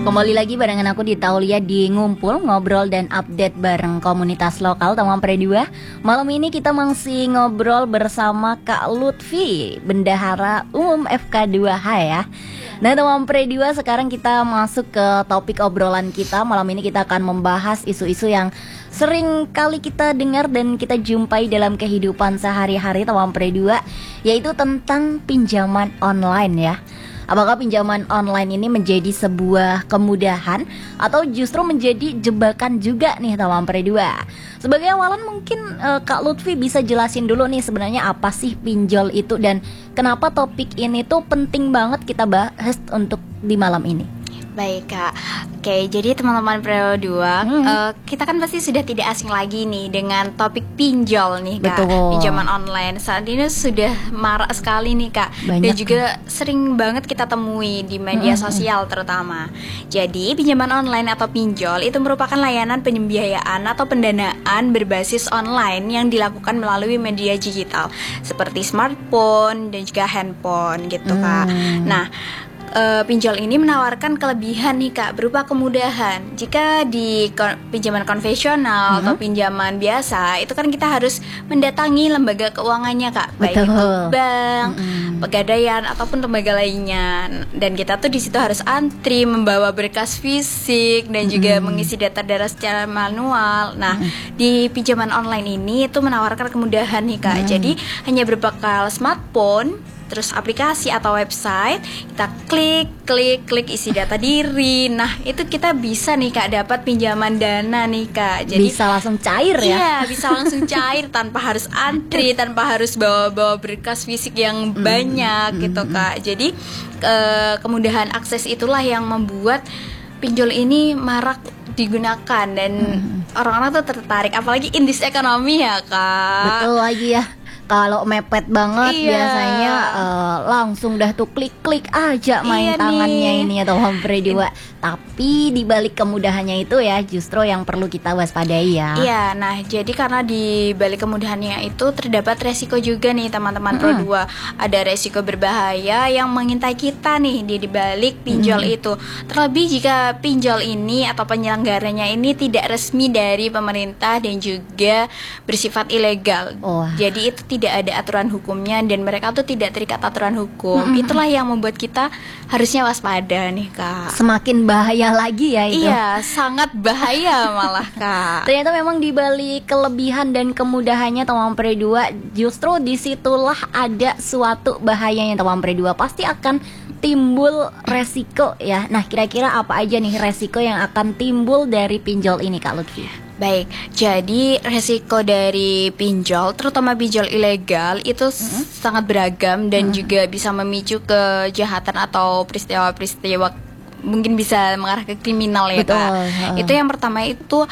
Kembali lagi barengan aku di Taulia di Ngumpul, ngobrol dan update bareng komunitas lokal Tawang Pre 2. Malam ini kita masih ngobrol bersama Kak Lutfi, Bendahara Umum FK2H ya. Nah Tawang Pre 2, sekarang kita masuk ke topik obrolan kita. Malam ini kita akan membahas isu-isu yang sering kali kita dengar dan kita jumpai dalam kehidupan sehari-hari Tawang Pre 2, yaitu tentang pinjaman online ya. Apakah pinjaman online ini menjadi sebuah kemudahan atau justru menjadi jebakan juga nih Tawang Pre 2? Sebagai awalan mungkin Kak Lutfi bisa jelasin dulu nih sebenarnya apa sih pinjol itu dan kenapa topik ini tuh penting banget kita bahas untuk di malam ini. Baik Kak, oke, jadi teman-teman Pre 2, kita kan pasti sudah tidak asing lagi nih dengan topik pinjol nih Kak. Betul. Pinjaman online saat ini sudah marak sekali nih Kak. Banyak. Dan juga sering banget kita temui di media sosial terutama. Jadi pinjaman online atau pinjol itu merupakan layanan pembiayaan atau pendanaan berbasis online yang dilakukan melalui media digital seperti smartphone dan juga handphone gitu Kak. Nah, pinjol ini menawarkan kelebihan nih Kak, berupa kemudahan. Jika di pinjaman konvensional atau pinjaman biasa, itu kan kita harus mendatangi lembaga keuangannya Kak, baik Betul. itu bank, pegadaian ataupun lembaga lainnya. Dan kita tuh di situ harus antri, membawa berkas fisik dan juga mengisi data-data secara manual. Nah, di pinjaman online ini itu menawarkan kemudahan nih Kak. Jadi hanya berbekal smartphone, terus aplikasi atau website, kita klik isi data diri. Nah, itu kita bisa nih Kak dapat pinjaman dana nih Kak. Jadi Bisa langsung cair ya. iya, bisa langsung cair tanpa harus antri, tanpa harus bawa-bawa berkas fisik yang banyak gitu Kak. Jadi kemudahan akses itulah yang membuat pinjol ini marak digunakan dan orang-orang tuh tertarik, apalagi in this economy ya Kak. Betul lagi ya. Kalau mepet banget Iya. biasanya langsung dah tuh klik-klik aja main Iya tangannya nih. ini atau Tawang Pre 2. Tapi di balik kemudahannya itu ya justru yang perlu kita waspadai ya. Iya, nah jadi karena di balik kemudahannya itu terdapat resiko juga nih teman-teman Pro 2. Ada resiko berbahaya yang mengintai kita nih di balik pinjol itu. Terlebih jika pinjol ini atau penyelenggaranya ini tidak resmi dari pemerintah dan juga bersifat ilegal. Wah. Jadi itu tidak ada aturan hukumnya dan mereka tuh tidak terikat aturan hukum. Itulah yang membuat kita harusnya waspada nih Kak. Semakin bahaya lagi ya itu. Iya, sangat bahaya malah Kak. Ternyata memang di balik kelebihan dan kemudahannya Tawang Pre 2, justru disitulah ada suatu bahayanya Tawang Pre 2. Pasti akan timbul resiko ya. Nah, kira-kira apa aja nih resiko yang akan timbul dari pinjol ini Kak Lutfi? Baik, jadi resiko dari pinjol, terutama pinjol ilegal itu sangat beragam dan juga bisa memicu kejahatan atau peristiwa-peristiwa mungkin bisa mengarah ke kriminal ya Betul. Kak. Itu yang pertama itu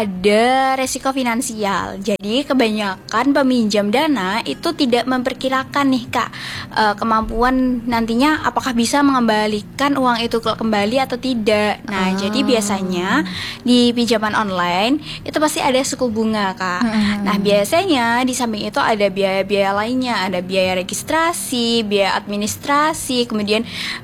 ada resiko finansial. Jadi kebanyakan peminjam dana itu tidak memperkirakan nih Kak kemampuan nantinya apakah bisa mengembalikan uang itu kembali atau tidak. Nah, jadi biasanya di pinjaman online itu pasti ada suku bunga Kak. Nah, biasanya di samping itu ada biaya-biaya lainnya, ada biaya registrasi, biaya administrasi, kemudian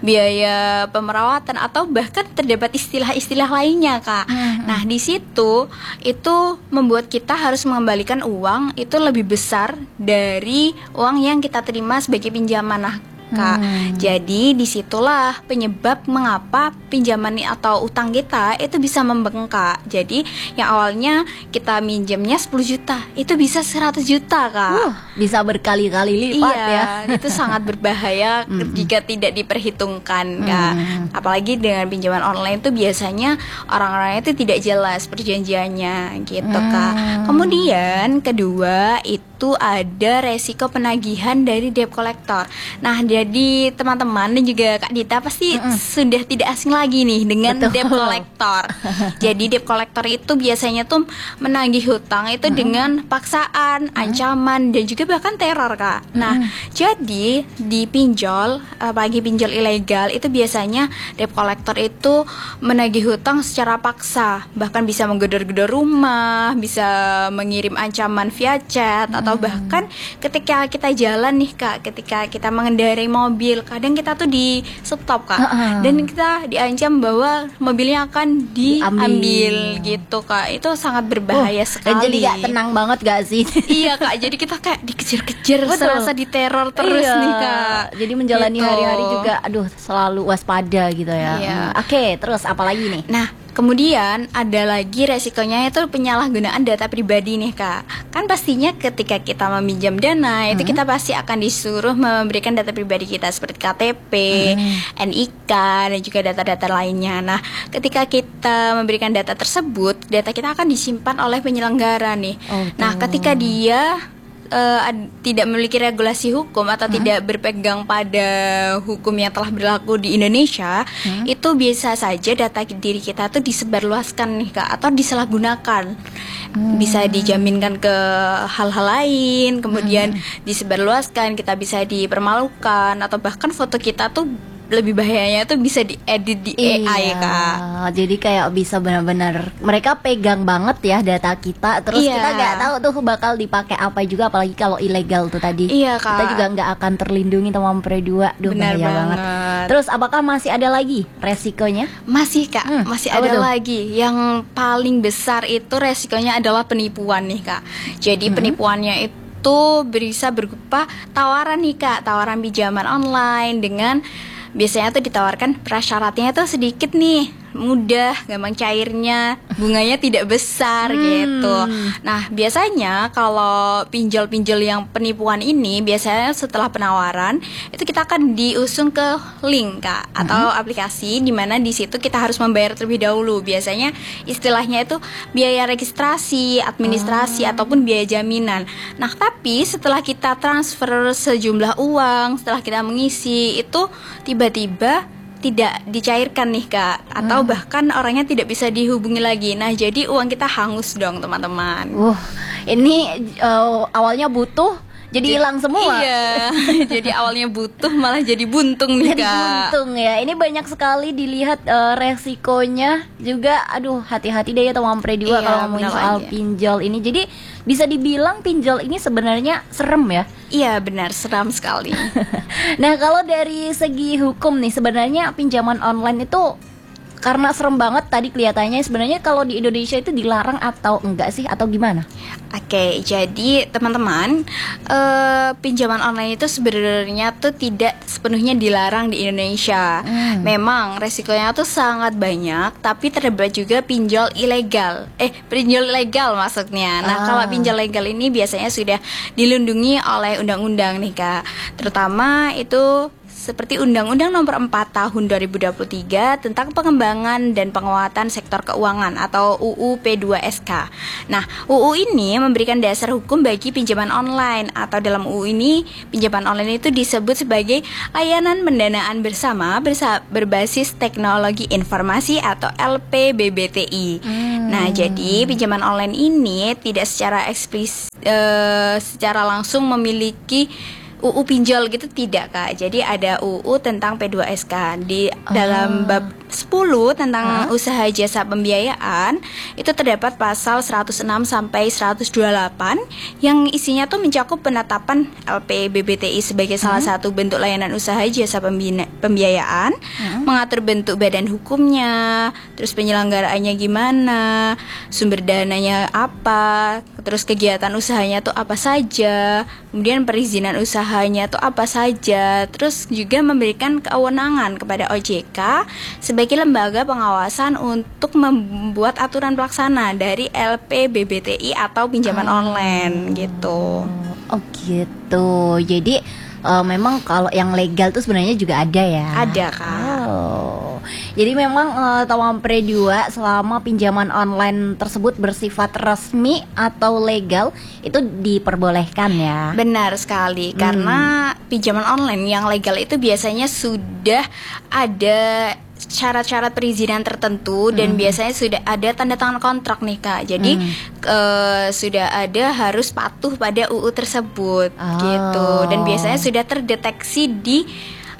biaya pemerawatan atau bahkan terdapat istilah-istilah lainnya Kak. Nah, di situ itu membuat kita harus mengembalikan uang itu lebih besar dari uang yang kita terima sebagai pinjaman. Nah, Kak. Jadi disitulah penyebab mengapa pinjaman atau utang kita itu bisa membengkak. Jadi yang awalnya kita minjemnya 10 juta itu bisa 100 juta Kak. Bisa berkali-kali lipat Iya, ya. itu sangat berbahaya jika tidak diperhitungkan Kak. Apalagi dengan pinjaman online itu biasanya orang-orangnya itu tidak jelas perjanjiannya gitu Kak. Kemudian kedua itu ada resiko penagihan dari debt collector. Nah, jadi teman-teman dan juga Kak Dita pasti sudah tidak asing lagi nih dengan debt collector. Jadi debt collector itu biasanya tuh menagih hutang itu dengan paksaan, ancaman dan juga bahkan teror Kak. Nah, jadi di pinjol, apalagi pinjol ilegal itu biasanya debt collector itu menagih hutang secara paksa, bahkan bisa menggedor-gedor rumah, bisa mengirim ancaman via chat atau atau bahkan ketika kita jalan nih Kak, ketika kita mengendarai mobil, kadang kita tuh di stop Kak, dan kita diancam bahwa mobilnya akan diambil gitu Kak. Itu sangat berbahaya sekali. Dan jadi gak tenang banget gak sih? Iya Kak, jadi kita kayak dikejar-kejar, serasa diteror terus nih Kak. Jadi menjalani Gitu. hari-hari juga aduh selalu waspada gitu ya. Iya. Oke, terus apa lagi nih? Nah, kemudian ada lagi resikonya itu penyalahgunaan data pribadi nih Kak. Kan pastinya ketika kita meminjam dana itu kita pasti akan disuruh memberikan data pribadi kita seperti KTP, NIK, dan juga data-data lainnya. Nah, ketika kita memberikan data tersebut, data kita akan disimpan oleh penyelenggara nih. Nah, ketika dia tidak memiliki regulasi hukum atau tidak berpegang pada hukum yang telah berlaku di Indonesia, itu bisa saja data diri kita tuh disebarluaskan nih Kak, atau disalahgunakan. Bisa dijaminkan ke hal-hal lain, kemudian disebarluaskan, kita bisa dipermalukan, atau bahkan foto kita tuh lebih bahayanya tuh bisa diedit di AI Kak. Jadi kayak bisa benar-benar mereka pegang banget ya data kita, terus kita nggak tahu tuh bakal dipakai apa juga, apalagi kalau ilegal tuh tadi. Iya Kak. Kita juga nggak akan terlindungi sama Pre2. Duh, Benar bahaya banget. Terus apakah masih ada lagi resikonya? Masih Kak, masih ada tuh? lagi. Yang paling besar itu resikonya adalah penipuan nih Kak. Jadi penipuannya itu bisa berupa tawaran nih Kak, tawaran pinjaman online dengan biasanya tuh ditawarkan prasyaratnya tuh sedikit nih, mudah, gampang cairnya, bunganya tidak besar gitu. Nah, biasanya kalau pinjol-pinjol yang penipuan ini biasanya setelah penawaran itu kita akan diusung ke link Kak, atau aplikasi di mana di situ kita harus membayar terlebih dahulu. Biasanya istilahnya itu biaya registrasi, administrasi ataupun biaya jaminan. Nah, tapi setelah kita transfer sejumlah uang, setelah kita mengisi itu tiba-tiba tidak dicairkan nih Kak, atau bahkan orangnya tidak bisa dihubungi lagi. Nah, jadi uang kita hangus dong teman-teman. Ini awalnya butuh jadi hilang semua. Iya. Jadi awalnya butuh malah jadi buntung nih Jadi Kak. buntung ya. Ini banyak sekali dilihat resikonya juga. Aduh, hati-hati deh ya teman Pre2 kalau ngomongin soal pinjol ini. Jadi bisa dibilang pinjol ini sebenarnya serem ya. Iya benar, seram sekali. Nah, kalau dari segi hukum nih, sebenarnya pinjaman online itu karena serem banget tadi kelihatannya, sebenarnya kalau di Indonesia itu dilarang atau enggak sih, atau gimana? Oke, jadi teman-teman, pinjaman online itu sebenarnya tuh tidak sepenuhnya dilarang di Indonesia. Memang resikonya tuh sangat banyak, tapi terdapat juga pinjol ilegal. Pinjol legal maksudnya. Nah, kalau pinjol legal ini biasanya sudah dilindungi oleh undang-undang nih Kak. Terutama itu seperti Undang-Undang Nomor 4 Tahun 2023 tentang pengembangan dan penguatan sektor keuangan atau UU P2SK. Nah, UU ini memberikan dasar hukum bagi pinjaman online, atau dalam UU ini pinjaman online itu disebut sebagai layanan pendanaan bersama berbasis teknologi informasi atau LPBBTI. Nah, jadi pinjaman online ini tidak secara secara langsung memiliki UU pinjol gitu, tidak Kak. Jadi ada UU tentang P2SK di dalam bab 10 tentang usaha jasa pembiayaan itu terdapat pasal 106 sampai 128 yang isinya tuh mencakup penetapan LPBBTI sebagai salah satu bentuk layanan usaha jasa pembiayaan, mengatur bentuk badan hukumnya, terus penyelenggaraannya gimana, sumber dananya apa, terus kegiatan usahanya tuh apa saja, kemudian perizinan usahanya tuh apa saja, terus juga memberikan kewenangan kepada OJK sebagai lembaga pengawasan untuk membuat aturan pelaksana dari LPBBTI atau pinjaman online gitu. Oh gitu. Jadi memang kalau yang legal tuh sebenarnya juga ada ya. Ada Kak. Jadi memang Tawam Pre2 selama pinjaman online tersebut bersifat resmi atau legal itu diperbolehkan ya. Benar sekali, karena pinjaman online yang legal itu biasanya sudah ada syarat-syarat perizinan tertentu dan biasanya sudah ada tanda tangan kontrak nih Kak. Jadi sudah ada harus patuh pada UU tersebut gitu. Dan biasanya sudah terdeteksi di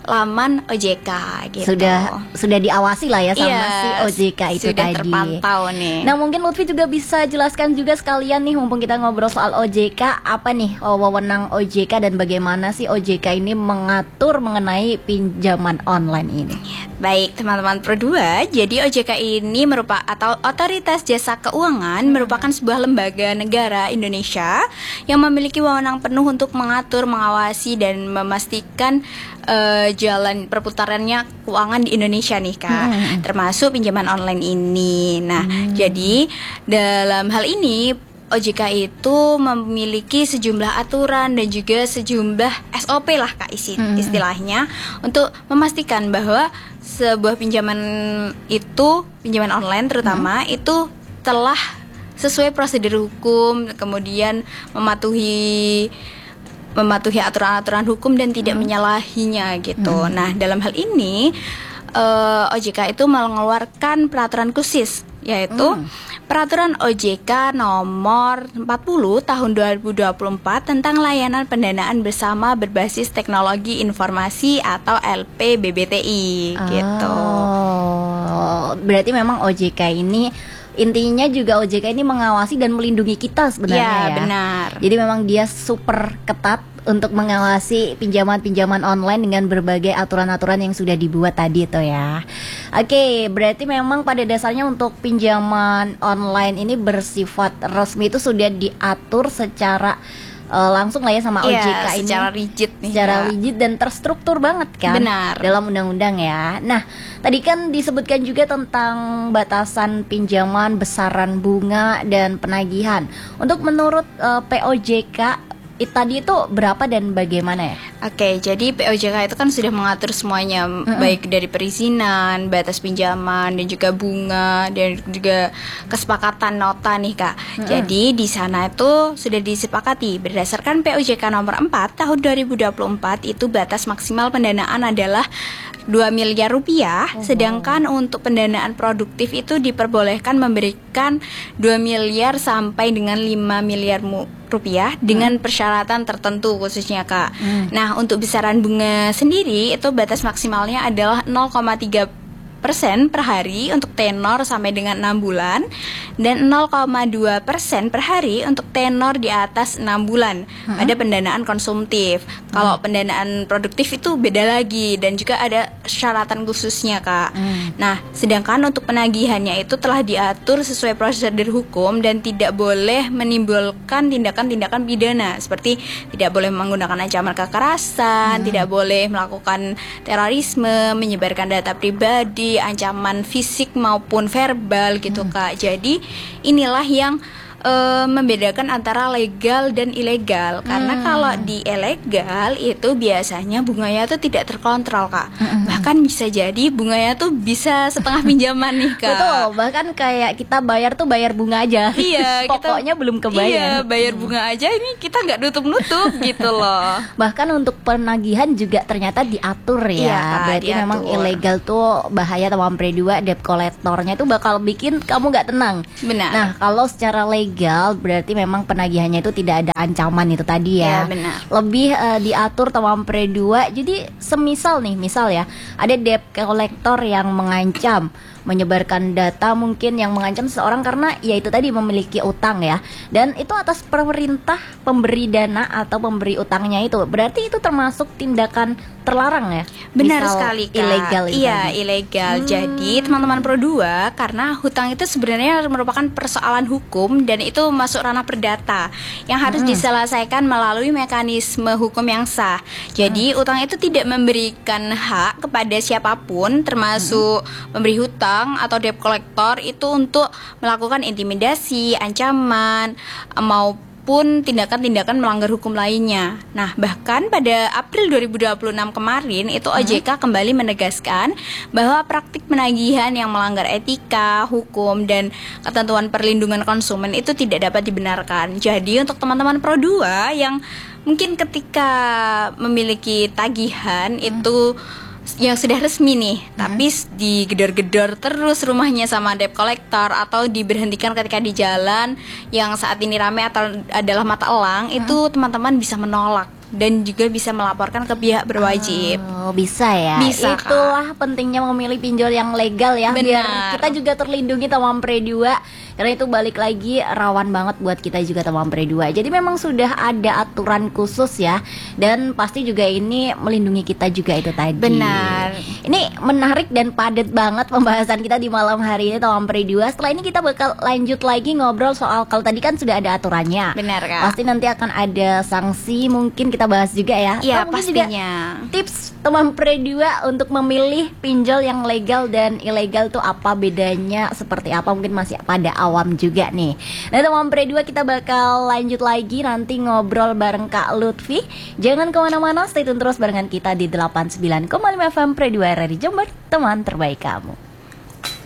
laman OJK gitu. Sudah diawasi lah ya sama si OJK itu sudah tadi. terpantau nih. Nah, mungkin Lutfi juga bisa jelaskan juga sekalian nih, mumpung kita ngobrol soal OJK, apa nih wewenang OJK dan bagaimana sih OJK ini mengatur mengenai pinjaman online ini. Baik teman-teman Pro 2, jadi OJK ini merupakan atau Otoritas Jasa Keuangan merupakan sebuah lembaga negara Indonesia yang memiliki wewenang penuh untuk mengatur, mengawasi dan memastikan jalan perputarannya keuangan di Indonesia nih Kak, termasuk pinjaman online ini. Nah, jadi dalam hal ini OJK itu memiliki sejumlah aturan dan juga sejumlah SOP lah Kak istilahnya untuk memastikan bahwa sebuah pinjaman online terutama itu telah sesuai prosedur hukum, kemudian mematuhi aturan-aturan hukum dan tidak menyalahinya gitu. Nah, dalam hal ini OJK itu mengeluarkan peraturan khusus, yaitu Peraturan OJK nomor 40 tahun 2024 tentang layanan pendanaan bersama berbasis teknologi informasi atau LPBBTI gitu. Berarti memang OJK ini intinya juga OJK ini mengawasi dan melindungi kita sebenarnya ya. Benar. Jadi memang dia super ketat untuk mengawasi pinjaman-pinjaman online dengan berbagai aturan-aturan yang sudah dibuat tadi itu ya. Oke, berarti memang pada dasarnya untuk pinjaman online ini bersifat resmi itu sudah diatur secara langsung lah ya sama OJK ini. Secara rigid nih. Secara rigid dan terstruktur banget kan. Benar. Dalam undang-undang ya. Nah, tadi kan disebutkan juga tentang batasan pinjaman, besaran bunga dan penagihan. Untuk menurut POJK tadi itu berapa dan bagaimana ya? Oke, jadi POJK itu kan sudah mengatur semuanya, baik dari perizinan, batas pinjaman, dan juga bunga, dan juga kesepakatan nota nih Kak. Jadi di sana itu sudah disepakati berdasarkan POJK nomor 4 tahun 2024 itu batas maksimal pendanaan adalah 2 miliar rupiah, sedangkan untuk pendanaan produktif itu diperbolehkan memberikan 2 miliar sampai dengan 5 miliar rupiah dengan persyaratan tertentu khususnya Kak. Nah, untuk besaran bunga sendiri itu batas maksimalnya adalah 0,3% per hari untuk tenor sampai dengan 6 bulan dan 0,2% per hari untuk tenor di atas 6 bulan pada pendanaan konsumtif. Kalau pendanaan produktif itu beda lagi dan juga ada syaratan khususnya Kak. Nah, sedangkan untuk penagihannya itu telah diatur sesuai prosedur hukum dan tidak boleh menimbulkan tindakan-tindakan pidana seperti tidak boleh menggunakan ancaman kekerasan, tidak boleh melakukan terorisme, menyebarkan data pribadi, ancaman fisik maupun verbal gitu Kak. Jadi inilah yang membedakan antara legal dan ilegal. Karena kalau di ilegal itu biasanya bunganya tuh tidak terkontrol Kak. Bahkan bisa jadi bunganya tuh bisa setengah pinjaman nih Kak. Betul, bahkan kayak kita bayar tuh bayar bunga aja. Iya, pokoknya belum kebayar. Iya, bayar bunga aja ini kita nggak nutup-nutup gitu loh. Bahkan untuk penagihan juga ternyata diatur ya. Iya, Kak, berarti diatur. memang ilegal tuh bahaya. Teman Pre 2 debt collectornya itu bakal bikin kamu nggak tenang. Benar. Nah, kalau secara legal berarti memang penagihannya itu tidak ada ancaman itu tadi ya. Ya, benar. Lebih diatur Teman Pre 2. Jadi misal ya, ada debt collector yang mengancam menyebarkan data mungkin yang mengancam seseorang karena ya itu tadi memiliki utang ya, dan itu atas perintah pemberi dana atau pemberi utangnya itu, berarti itu termasuk tindakan terlarang ya. Benar misal sekali Kak. Ilegal itu Iya tadi. ilegal. Jadi teman-teman Pro 2, karena hutang itu sebenarnya merupakan persoalan hukum dan itu masuk ranah perdata yang harus diselesaikan melalui mekanisme hukum yang sah. Jadi utang itu tidak memberikan hak kepada siapapun termasuk pemberi hutang atau debt collector itu untuk melakukan intimidasi, ancaman maupun tindakan-tindakan melanggar hukum lainnya. Nah, bahkan pada April 2026 kemarin itu OJK kembali menegaskan bahwa praktik penagihan yang melanggar etika, hukum dan ketentuan perlindungan konsumen itu tidak dapat dibenarkan. Jadi untuk teman-teman Pro 2 yang mungkin ketika memiliki tagihan itu yang sudah resmi nih, tapi digedor-gedor terus rumahnya sama debt collector atau diberhentikan ketika di jalan yang saat ini ramai atau adalah mata elang, itu teman-teman bisa menolak dan juga bisa melaporkan ke pihak berwajib. Oh, bisa ya. Bisa, Kak. Itulah pentingnya memilih pinjol yang legal ya, biar Benar. kita juga terlindungi teman Pre 2. Karena itu balik lagi rawan banget buat kita juga teman Pre 2. Jadi memang sudah ada aturan khusus ya, dan pasti juga ini melindungi kita juga itu tadi. Benar. Ini menarik dan padat banget pembahasan kita di malam hari ini teman Pre 2. Setelah ini kita bakal lanjut lagi ngobrol soal, kalau tadi kan sudah ada aturannya. Benar, Kak. Pasti nanti akan ada sanksi, mungkin kita bahas juga ya. Iya, Atau mungkin juga pastinya. tips teman Pre 2 untuk memilih pinjol yang legal dan ilegal tuh apa bedanya, seperti apa, mungkin masih pada awam juga nih. Nah teman Pre 2, kita bakal lanjut lagi nanti ngobrol bareng Kak Lutfi. Jangan kemana-mana, stay tune terus barengan kita di 89,5 FM Pre 2 RRI Jember, teman terbaik kamu.